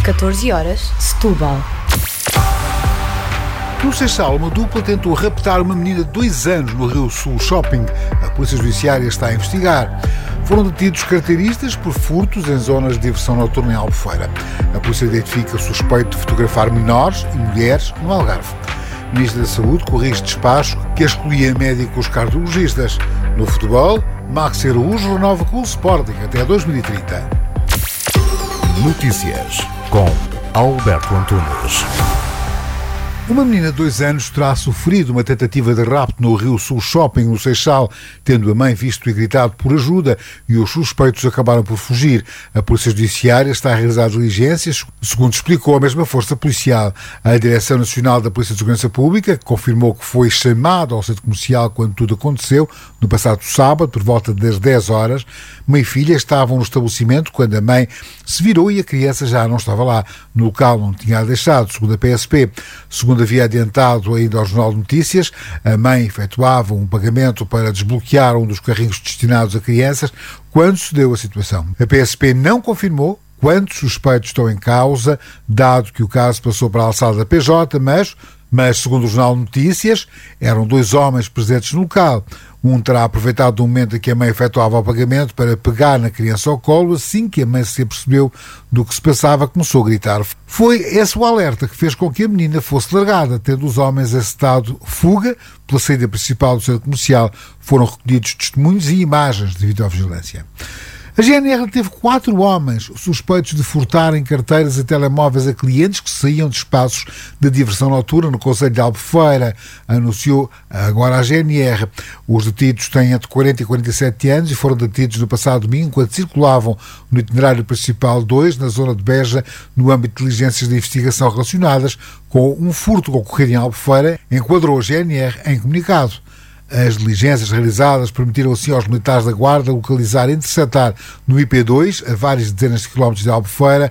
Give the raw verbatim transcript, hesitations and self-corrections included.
catorze horas, Setúbal. No Seixal, uma dupla tentou raptar uma menina de dois anos no Rio Sul Shopping. A Polícia Judiciária está a investigar. Foram detidos carteiristas por furtos em zonas de diversão noturna em Albufeira. A polícia identifica o suspeito de fotografar menores e mulheres no Algarve. O Ministro da Saúde corrige despacho que excluía médicos cardiologistas. No futebol, Maxi Araújo renova com o Sporting até dois mil e trinta. Notícias com Alberto Antunes. Uma menina de dois anos terá sofrido uma tentativa de rapto no Rio Sul Shopping, no Seixal, tendo a mãe visto e gritado por ajuda e os suspeitos acabaram por fugir. A Polícia Judiciária está a realizar diligências, segundo explicou a mesma força policial. A Direção Nacional da Polícia de Segurança Pública confirmou que foi chamado ao centro comercial quando tudo aconteceu, no passado sábado, por volta das dez horas. Mãe e filha estavam no estabelecimento quando a mãe se virou e a criança já não estava lá. No local não tinha a deixado, segundo a P S P. Segundo havia adiantado ainda ao Jornal de Notícias, a mãe efetuava um pagamento para desbloquear um dos carrinhos destinados a crianças quando se deu a situação. A P S P não confirmou quantos suspeitos estão em causa, dado que o caso passou para a alçada da P J, mas, mas segundo o Jornal de Notícias, eram dois homens presentes no local. Um terá aproveitado o momento em que a mãe efetuava o pagamento para pegar na criança ao colo. Assim que a mãe se apercebeu do que se passava, começou a gritar. Foi esse o alerta que fez com que a menina fosse largada, tendo os homens acetado fuga pela saída principal do centro comercial. Foram recolhidos testemunhos e imagens de videovigilância. A G N R teve quatro homens suspeitos de furtarem carteiras e telemóveis a clientes que saíam de espaços de diversão noturna no concelho de Albufeira, anunciou agora a G N R. Os detidos têm entre quarenta e quarenta e sete anos e foram detidos no passado domingo quando circulavam no itinerário principal dois, na zona de Beja, no âmbito de diligências de investigação relacionadas com um furto ocorrido em Albufeira, enquadrou a G N R em comunicado. As diligências realizadas permitiram assim aos militares da Guarda localizar e interceptar no I P dois, a várias dezenas de quilómetros de Albufeira,